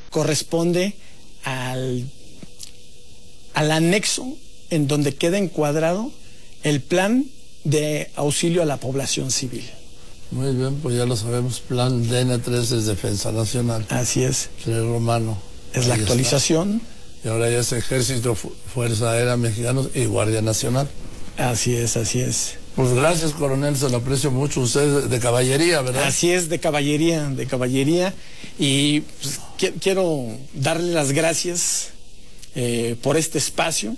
corresponde al anexo en donde queda encuadrado el plan de auxilio a la población civil. Muy bien, pues ya lo sabemos, plan DN3 es Defensa Nacional. Así es. El romano. Es la actualización. Y ahora ya es Ejército, Fuerza Aérea Mexicanos y Guardia Nacional. Así es, así es. Pues gracias, coronel, se lo aprecio mucho. Usted de caballería, ¿verdad? Así es, de caballería. Y pues, quiero darle las gracias por este espacio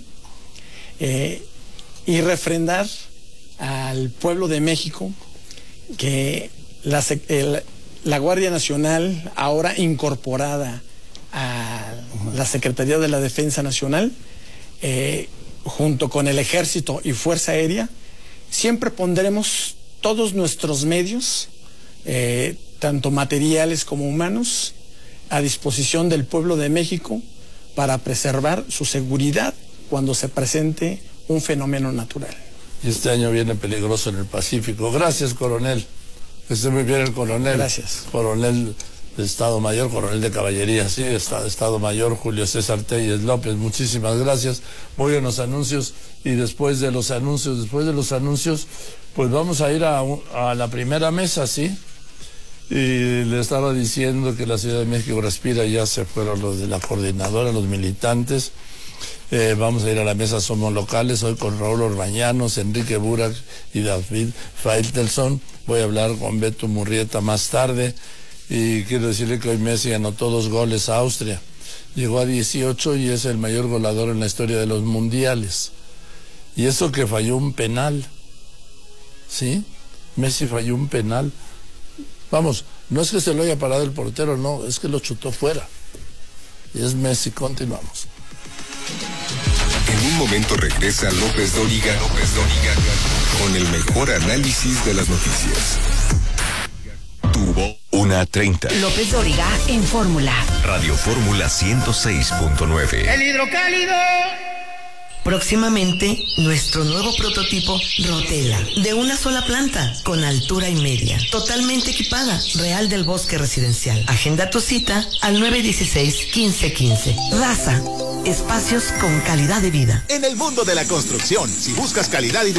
y refrendar al pueblo de México que la Guardia Nacional, ahora incorporada a la Secretaría de la Defensa Nacional, junto con el Ejército y Fuerza Aérea, siempre pondremos todos nuestros medios, tanto materiales como humanos, a disposición del pueblo de México para preservar su seguridad cuando se presente un fenómeno natural. Y este año viene peligroso en el Pacífico. Gracias, coronel. Que esté muy bien el coronel. Gracias. Coronel de Estado Mayor, coronel de caballería, sí, Estado Mayor, Julio César Telles López. Muchísimas gracias. Voy a los anuncios y después de los anuncios, pues vamos a ir a la primera mesa, ¿sí? Y le estaba diciendo que la Ciudad de México respira, ya se fueron los de la coordinadora, los militantes. Vamos a ir a la mesa Somos Locales, hoy con Raúl Orbañanos, Enrique Burak y David Faitelson. Voy a hablar con Beto Murrieta más tarde. Y quiero decirle que hoy Messi anotó 2 goles a Austria. Llegó a 18 y es el mayor goleador en la historia de los mundiales. Y eso que falló un penal. ¿Sí? Messi falló un penal. Vamos, no es que se lo haya parado el portero, no, es que lo chutó fuera. Y es Messi, continuamos. En un momento regresa López Dóriga con el mejor análisis de las noticias. Tuvo 1:30. López Dóriga en Fórmula. Radio Fórmula 106.9. El hidrocálido. Próximamente, nuestro nuevo prototipo Rotela, de una sola planta, con altura y media, totalmente equipada, Real del Bosque Residencial. Agenda tu cita al 916-1515. Raza, espacios con calidad de vida. En el mundo de la construcción, si buscas calidad y